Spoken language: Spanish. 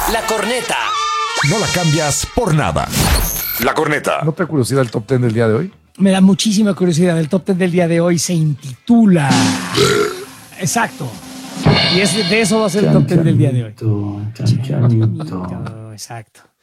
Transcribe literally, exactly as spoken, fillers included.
La corneta. No la cambias por nada. La corneta. ¿No te da curiosidad el top ten del día de hoy? Me da muchísima curiosidad. El top ten del día de hoy se intitula... Exacto. Y es, de eso va a ser el top ten del día de hoy. Chan, chanito. Exacto.